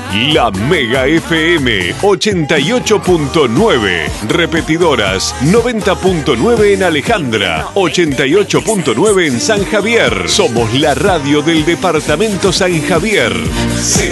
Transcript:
La Mega FM 88.9. Repetidoras 90.9 en Alejandra, 88.9 en San Javier. Somos la radio del departamento San Javier.